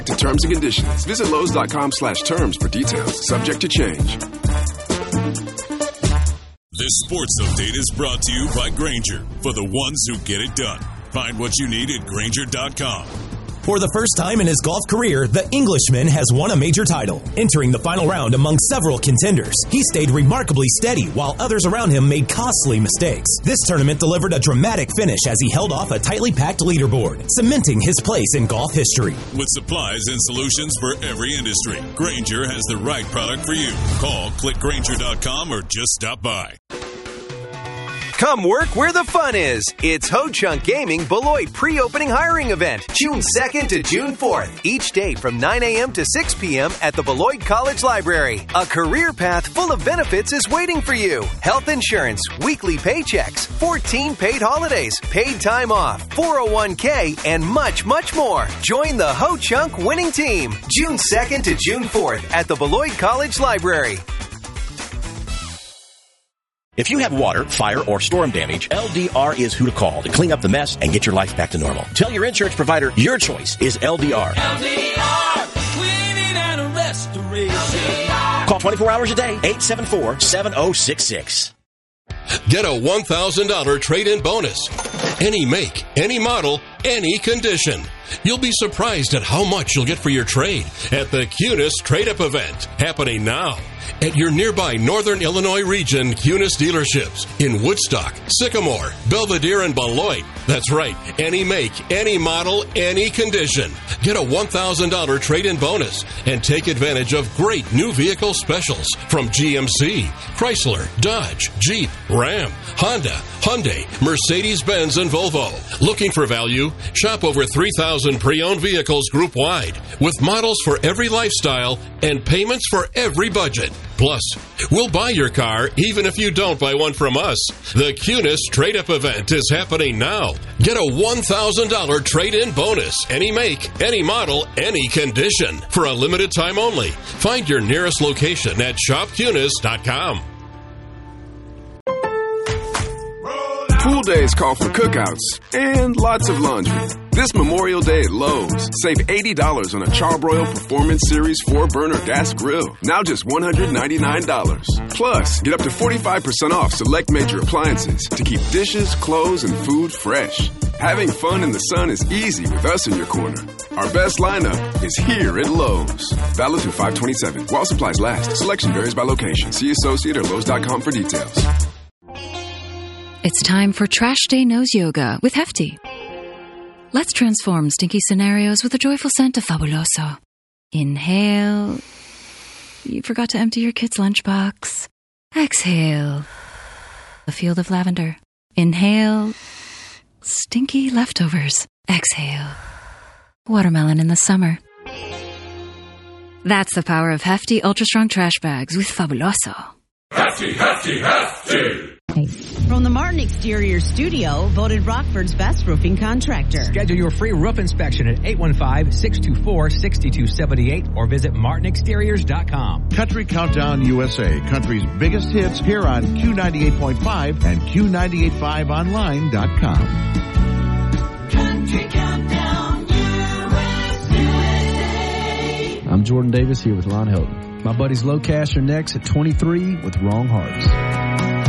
To terms and conditions, visit Lowe's.com/terms for details. Subject to change. This sports update is brought to you by Grainger, for the ones who get it done. Find what you need at Grainger.com. For the first time in his golf career, the Englishman has won a major title. Entering the final round among several contenders, he stayed remarkably steady while others around him made costly mistakes. This tournament delivered a dramatic finish as he held off a tightly packed leaderboard, cementing his place in golf history. With supplies and solutions for every industry, Grainger has the right product for you. Call, click Grainger.com, or just stop by. Come work where the fun is. It's Ho Chunk Gaming Beloit pre-opening hiring event, June 2nd to June 4th. Each day from 9 a.m. to 6 p.m. at the Beloit College Library. A career path full of benefits is waiting for you. Health insurance, weekly paychecks, 14 paid holidays, paid time off, 401k, and much, much more. Join the Ho Chunk winning team, June 2nd to June 4th at the Beloit College Library. If you have water, fire, or storm damage, LDR is who to call to clean up the mess and get your life back to normal. Tell your insurance provider your choice is LDR. LDR, cleaning and restoration. LDR. Call 24 hours a day, 874-7066. Get a $1,000 trade-in bonus. Any make, any model, any condition. You'll be surprised at how much you'll get for your trade at the Cunis Trade-Up event, happening now at your nearby Northern Illinois region Cunis dealerships in Woodstock, Sycamore, Belvedere, and Beloit. That's right, any make, any model, any condition. Get a $1,000 trade-in bonus and take advantage of great new vehicle specials from GMC, Chrysler, Dodge, Jeep, Ram, Honda, Hyundai, Mercedes-Benz, and Volvo. Looking for value? Shop over 3,000 pre-owned vehicles group-wide with models for every lifestyle and payments for every budget. Plus, we'll buy your car even if you don't buy one from us. The Cunis Trade-Up event is happening now. Get a $1,000 trade-in bonus. Any make, any model, any condition. For a limited time only. Find your nearest location at shopcunis.com. Pool days call for cookouts and lots of laundry. This Memorial Day at Lowe's, save $80 on a Charbroil Performance Series 4-burner gas grill. Now just $199. Plus, get up to 45% off select major appliances to keep dishes, clothes, and food fresh. Having fun in the sun is easy with us in your corner. Our best lineup is here at Lowe's. Valid through 5/27. While supplies last. Selection varies by location. See associate or Lowe's.com for details. It's time for Trash Day Nose Yoga with Hefty. Let's transform stinky scenarios with a joyful scent of Fabuloso. Inhale. You forgot to empty your kid's lunchbox. Exhale. A field of lavender. Inhale. Stinky leftovers. Exhale. Watermelon in the summer. That's the power of Hefty Ultra Strong Trash Bags with Fabuloso. Hefty, hefty, hefty. From the Martin Exterior Studio, voted Rockford's best roofing contractor. Schedule your free roof inspection at 815-624-6278 or visit martinexteriors.com. Country Countdown USA, country's biggest hits here on Q98.5 and Q985online.com. Country Countdown USA. I'm Jordan Davis here with Lon Helton. My buddies Low Cash are next at 23 with Wrong Hearts.